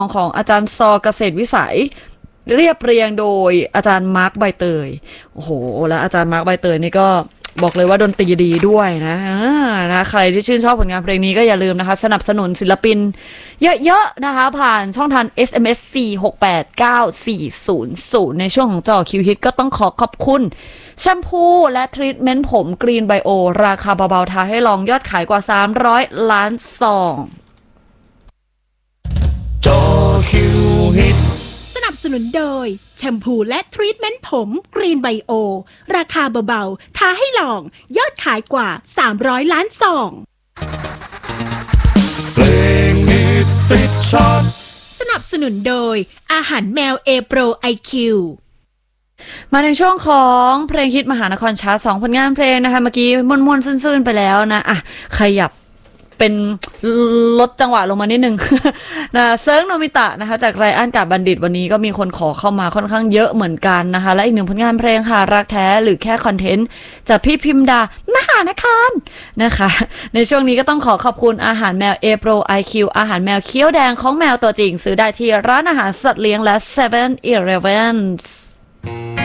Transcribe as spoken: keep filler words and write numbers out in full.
ของอาจารย์ซอเกษตรวิสัยเรียบเรียงโดยอาจารย์มาร์คใบเตยโอ้โหแล้วอาจารย์มาร์คใบเตยนี่ก็บอกเลยว่าดนตรีดีด้วยนะนะใครที่ชื่นชอบผลงานเพลงนี้ก็อย่าลืมนะคะสนับสนุนศิลปินเยอะๆนะคะผ่านช่องทาง เอส เอ็ม เอส สี่ หก แปด เก้า สี่ ศูนย์ ศูนย์ในช่วงของจ่อคิวฮิตก็ต้องขอขอบคุณแชมพูและทรีทเมนต์ผมกรีนไบโอราคาเบาๆทาให้ลองยอดขายกว่าสามร้อยล้านซองจ่อคิวฮิตสนับสนุนโดยแชมพูและทรีทเมนต์ผมกรีนไบโอราคาเบาๆทาให้ลองยอดขายกว่าสามร้อยล้านซองเพลงฮิตติดชาร์ตสนับสนุนโดยอาหารแมวเอโปรไอคิวมาในช่วงของเพลงฮิตมหานครชาร์ตสองผลงานเพลงนะคะเมื่อกี้ม่วนๆซื่นๆไปแล้วนะอ่ะขยับเป็นลดจังหวะลงมานิดนึง นะเซิร์งโนมิตะนะคะจากไรอันกับบัณฑิตวันนี้ก็มีคนขอเข้ามาค่อนข้างเยอะเหมือนกันนะคะและอีกหนึ่งผลงานเพลงค่ะรักแท้หรือแค่คอนเทนต์จากพี่พิมดามหานครนะคะในช่วงนี้ก็ต้องขอขอบคุณอาหารแมวเอโปรไอคิวอาหารแมวเคี้ยวแดงของแมวตัวจริงซื้อได้ที่ร้านอาหารสัตว์เลี้ยงและ เซเว่น อีเลฟเว่น